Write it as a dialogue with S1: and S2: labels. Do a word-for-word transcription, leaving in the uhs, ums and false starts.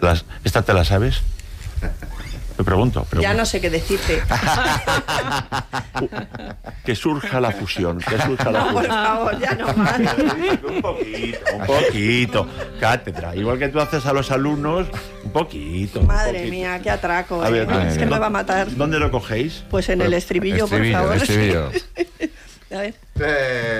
S1: Las, ¿Esta te la sabes? Te pregunto, pregunto.
S2: Ya no sé qué decirte.
S1: Que surja la fusión, que surja la
S2: No, por
S1: fusión.
S2: favor, ya no más.
S1: Un poquito, un poquito. Cátedra, igual que tú haces a los alumnos, un poquito.
S2: Madre
S1: un poquito.
S2: mía, qué atraco.
S1: A ver,
S2: ¿eh? Es que
S1: ¿dó-
S2: me va a matar.
S1: ¿Dónde lo cogéis?
S2: Pues en el estribillo, por
S3: Estribillo,
S2: favor.
S3: estribillo.
S2: A ver.
S4: Eh...